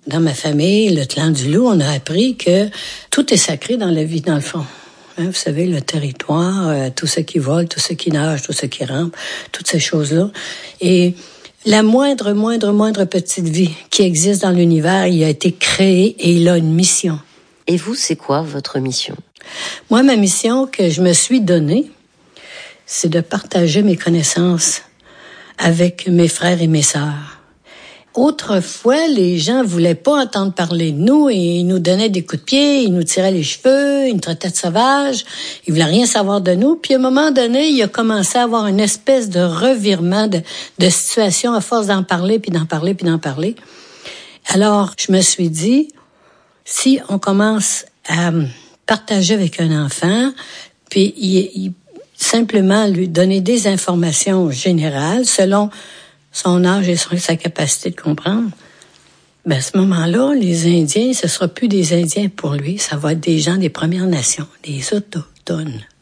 Dans ma famille, le clan du Loup, on a appris que tout est sacré dans la vie, dans le fond. Vous savez, le territoire, tout ce qui vole, tout ce qui nage, tout ce qui rampe, toutes ces choses-là. Et la moindre petite vie qui existe dans l'univers, il a été créé et il a une mission. Et vous, c'est quoi votre mission? Moi, ma mission que je me suis donnée, c'est de partager mes connaissances avec mes frères et mes sœurs. Autrefois, les gens voulaient pas entendre parler de nous et ils nous donnaient des coups de pied, ils nous tiraient les cheveux, ils nous traitaient de sauvages, ils voulaient rien savoir de nous. Puis à un moment donné, il a commencé à avoir une espèce de revirement de situation à force d'en parler, puis d'en parler, puis d'en parler. Alors, je me suis dit, si on commence à partager avec un enfant, puis simplement lui donner des informations générales selon son âge et sa capacité de comprendre, à ce moment-là, les Indiens, ce sera plus des Indiens pour lui, ça va être des gens des Premières Nations, des Autochtones.